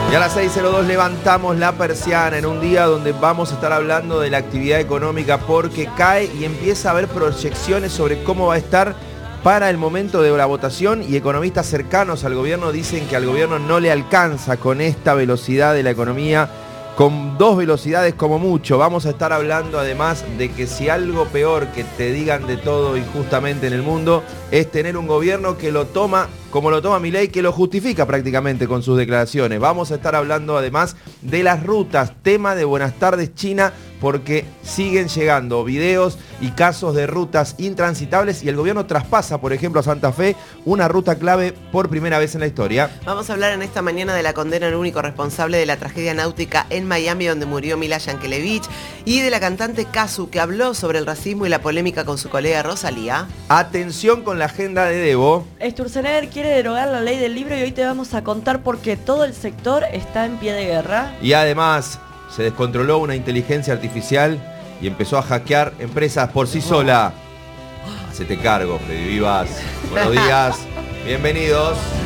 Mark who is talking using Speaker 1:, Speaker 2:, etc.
Speaker 1: Y a las 6:02 levantamos la persiana en un día donde vamos a estar hablando de la actividad económica porque cae y empieza a haber proyecciones sobre cómo va a estar para el momento de la votación, y economistas cercanos al gobierno dicen que al gobierno no le alcanza con esta velocidad de la economía, con 2 velocidades como mucho. Vamos a estar hablando además de que si algo peor que te digan de todo injustamente en el mundo es tener un gobierno que lo toma como lo toma Milei, que lo justifica prácticamente con sus declaraciones. Vamos a estar hablando además de las rutas, tema de Buenas Tardes China, porque siguen llegando videos y casos de rutas intransitables y el gobierno traspasa, por ejemplo, a Santa Fe, una ruta clave por primera vez en la historia.
Speaker 2: Vamos a hablar en esta mañana de la condena al único responsable de la tragedia náutica en Miami, donde murió Mila Yankelevich, y de la cantante Cazzu, que habló sobre el racismo y la polémica con su colega Rosalía.
Speaker 1: Atención con la agenda de Debo.
Speaker 3: Sturzenegger quiere derogar la ley del libro y hoy te vamos a contar por qué todo el sector está en pie de guerra.
Speaker 1: Y además se descontroló una inteligencia artificial y empezó a hackear empresas por sí sola. Hacete cargo, Freddy Vivas. Buenos días, bienvenidos.